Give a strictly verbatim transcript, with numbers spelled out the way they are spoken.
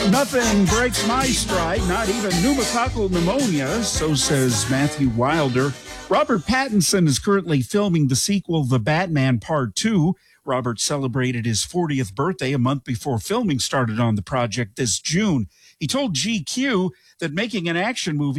Nothing breaks my stride, not even pneumococcal pneumonia, so says Matthew Wilder. Robert Pattinson is currently filming the sequel, The Batman Part two. Robert celebrated his fortieth birthday a month before filming started on the project this June. He told G Q that making an action movie